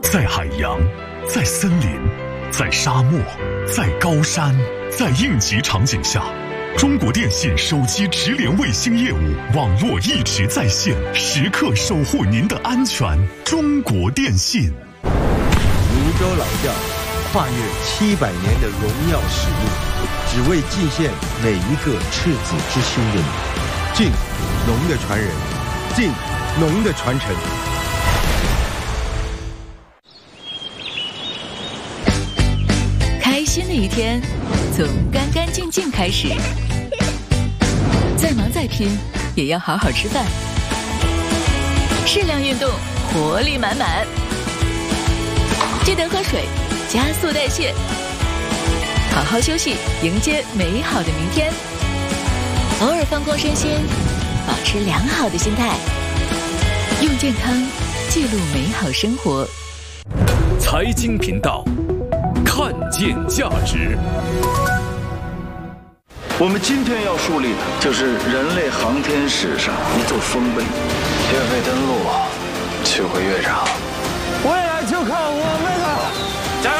在海洋，在森林，在沙漠，在高山，在应急场景下，中国电信手机直连卫星业务网络一直在线，时刻守护您的安全。中国电信。 泸州老窖跨越700年的荣耀使命，只为祭献每一个赤子之心的你。敬农的传人，敬农的传承。 开心的一天从干干净净开始，再忙再拼也要好好吃饭，适量运动，活力满满，记得喝水，加速代谢，好好休息，迎接美好的明天。偶尔放空身心，保持良好的心态，用健康记录美好生活。 财经频道，看见价值。 我们今天要树立的就是人类航天史上一座丰碑。 岳飞登陆，取回乐章。